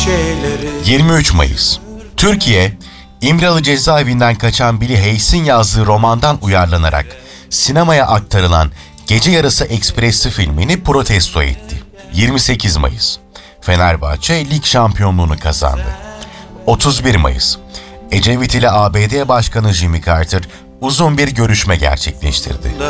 şeyleri. 23 Mayıs. Türkiye, İmralı cezaevinden kaçan Billy Hayes'in yazdığı romandan uyarlanarak sinemaya aktarılan Gece Yarısı Ekspresi filmini protesto etti. 28 Mayıs. Fenerbahçe lig şampiyonluğunu kazandı. 31 Mayıs. Ecevit ile ABD Başkanı Jimmy Carter uzun bir görüşme gerçekleştirdi.